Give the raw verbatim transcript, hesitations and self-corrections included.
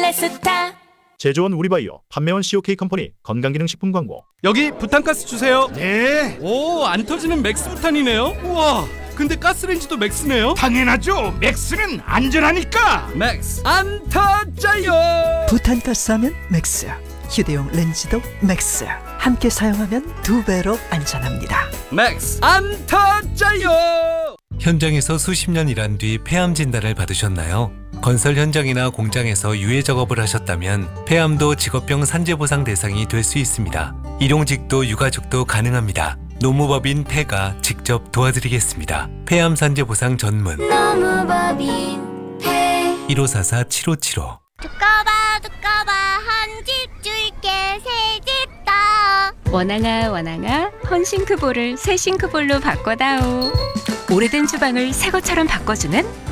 페스타. 제조원 우리바이오, 판매원 씨오케이 컴퍼니, 건강기능식품 광고. 여기 부탄가스 주세요. 네, 오, 안 터지는 맥스 부탄이네요. 우와, 근데 가스레인지도 맥스네요. 당연하죠. 맥스는 안전하니까. 맥스 안 터져요. 부탄가스 하면 맥스, 휴대용 렌즈도 맥스. 함께 사용하면 두 배로 안전합니다. 맥스 안 터져요. 현장에서 수십 년 일한 뒤 폐암 진단을 받으셨나요? 건설 현장이나 공장에서 유해 작업을 하셨다면 폐암도 직업병 산재보상 대상이 될 수 있습니다. 일용직도 유가족도 가능합니다. 노무법인 폐가 직접 도와드리겠습니다. 폐암 산재보상 전문 노무법인 폐. 일오사사 칠오칠오. 두꺼봐 두꺼봐 한 집 줄게 새 집 더. 원앙아 원앙아 헌싱크볼을 새 싱크볼로 바꿔다오. 오래된 주방을 새 것처럼 바꿔주는